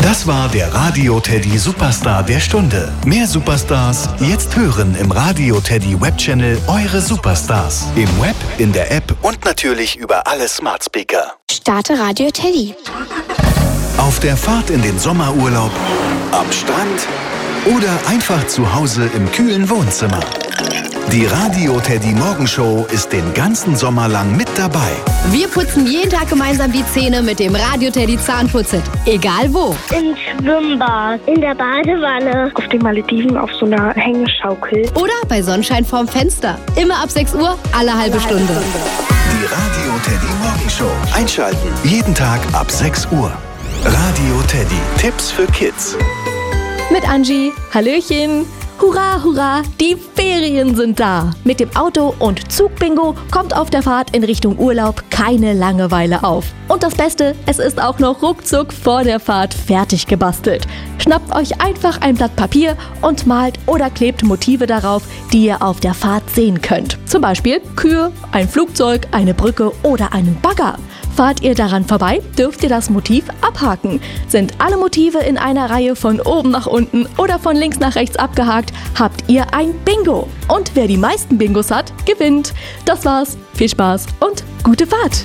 Das war der Radio Teddy Superstar der Stunde. Mehr Superstars jetzt hören im Radio Teddy Webchannel Eure Superstars. Im Web, in der App und natürlich über alle Smart Speaker. Starte Radio Teddy. Auf der Fahrt in den Sommerurlaub, am Strand oder einfach zu Hause im kühlen Wohnzimmer. Die Radio Teddy Morgenshow ist den ganzen Sommer lang mit dabei. Wir putzen jeden Tag gemeinsam die Zähne mit dem Radio Teddy Zahnputzset. Egal wo. Im Schwimmbad, in der Badewanne, auf den Malediven auf so einer Hängeschaukel. Oder bei Sonnenschein vorm Fenster. Immer ab 6 Uhr, alle halbe Stunde. Die Radio Teddy Morgenshow. Einschalten. Jeden Tag ab 6 Uhr. Radio Teddy. Tipps für Kids. Mit Angie. Hallöchen. Hurra, hurra, die Ferien sind da. Mit dem Auto- und Zugbingo kommt auf der Fahrt in Richtung Urlaub keine Langeweile auf. Und das Beste, es ist auch noch ruckzuck vor der Fahrt fertig gebastelt. Schnappt euch einfach ein Blatt Papier und malt oder klebt Motive darauf, die ihr auf der Fahrt sehen könnt. Zum Beispiel Kühe, ein Flugzeug, eine Brücke oder einen Bagger. Fahrt ihr daran vorbei, dürft ihr das Motiv abhaken. Sind alle Motive in einer Reihe von oben nach unten oder von links nach rechts abgehakt, habt ihr ein Bingo. Und wer die meisten Bingos hat, gewinnt. Das war's. Viel Spaß und gute Fahrt.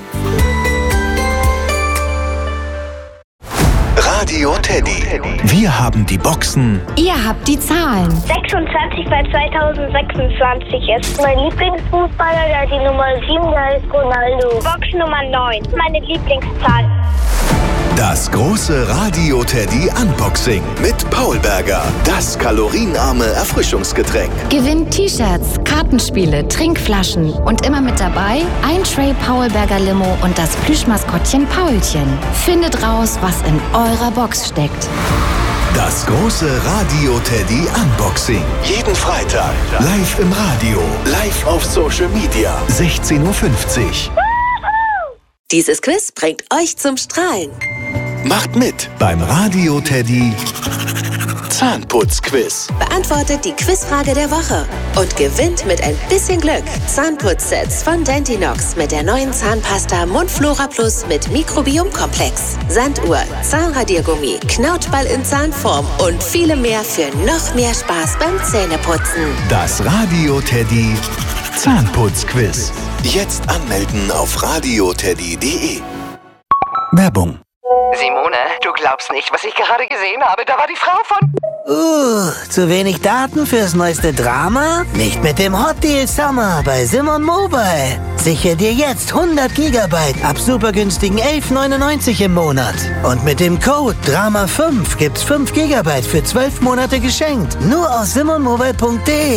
Radio Teddy. Wir haben die Boxen. Ihr habt die Zahlen. 26 bei 2026 ist mein Lieblingsfußballer, der hat die Nummer 7, der ist Ronaldo. Box Nummer 9, meine Lieblingszahl. Das große Radio Teddy Unboxing mit Paul Berger. Das kalorienarme Erfrischungsgetränk. Gewinnt T-Shirts, Kartenspiele, Trinkflaschen und immer mit dabei ein Tray Paul Berger Limo und das Plüschmaskottchen Paulchen. Findet raus, was in eurer Box steckt. Das große Radio Teddy Unboxing. Jeden Freitag. Live im Radio. Live auf Social Media. 16:50 Uhr. Dieses Quiz bringt euch zum Strahlen. Macht mit beim Radio Teddy Zahnputzquiz. Beantwortet die Quizfrage der Woche und gewinnt mit ein bisschen Glück Zahnputzsets von Dentinox mit der neuen Zahnpasta Mundflora Plus mit Mikrobiomkomplex, Sanduhr, Zahnradiergummi, Knautball in Zahnform und viele mehr für noch mehr Spaß beim Zähneputzen. Das Radio Teddy Zahnputzquiz. Jetzt anmelden auf radioteddy.de. Werbung. Simone, du glaubst nicht, was ich gerade gesehen habe. Da war die Frau von... Zu wenig Daten fürs neueste Drama? Nicht mit dem Hot Deal Summer bei Simon Mobile. Sichere dir jetzt 100 GB ab super günstigen 11,99 im Monat. Und mit dem Code DRAMA5 gibt's 5 GB für 12 Monate geschenkt. Nur auf simonmobile.de.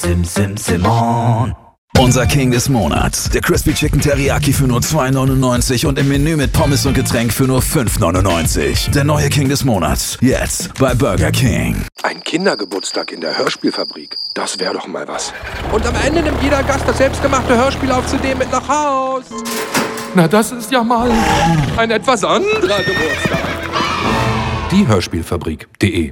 Simon. Unser King des Monats. Der Crispy Chicken Teriyaki für nur 2,99 und im Menü mit Pommes und Getränk für nur 5,99. Der neue King des Monats. Jetzt bei Burger King. Ein Kindergeburtstag in der Hörspielfabrik. Das wäre doch mal was. Und am Ende nimmt jeder Gast das selbstgemachte Hörspiel auf CD mit nach Haus. Na, das ist ja mal ein etwas anderer Geburtstag. Die Hörspielfabrik.de.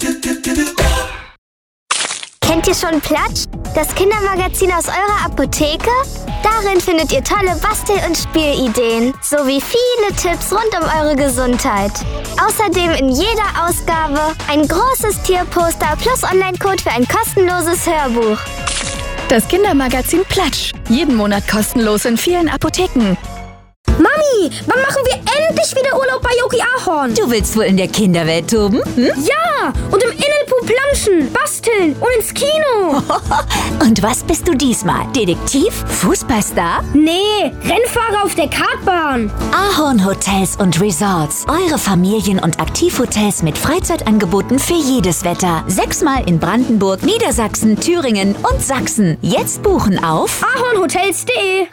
Kennt ihr schon Platsch? Das Kindermagazin aus eurer Apotheke? Darin findet ihr tolle Bastel- und Spielideen sowie viele Tipps rund um eure Gesundheit. Außerdem in jeder Ausgabe ein großes Tierposter plus Online-Code für ein kostenloses Hörbuch. Das Kindermagazin Platsch. Jeden Monat kostenlos in vielen Apotheken. Mami, wann machen wir endlich wieder Urlaub bei Yogi Ahorn? Du willst wohl in der Kinderwelt toben? Ja, und im Innenpool planschen, basteln und ins Kino. Und was bist du diesmal? Detektiv? Fußballstar? Nee, Rennfahrer auf der Kartbahn. Ahorn Hotels und Resorts. Eure Familien- und Aktivhotels mit Freizeitangeboten für jedes Wetter. 6-mal in Brandenburg, Niedersachsen, Thüringen und Sachsen. Jetzt buchen auf ahornhotels.de.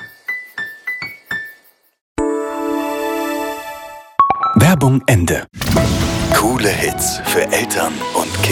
Werbung Ende. Coole Hits für Eltern und Kinder.